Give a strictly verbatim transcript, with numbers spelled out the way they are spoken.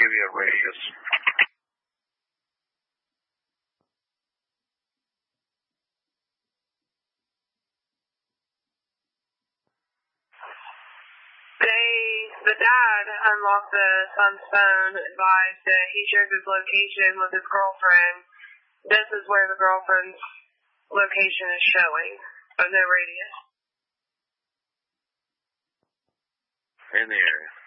give you a radius. They, the dad unlocked the son's phone, advised that he shared his location with his girlfriend. This is where the girlfriend's location is showing, but no radius. In the area.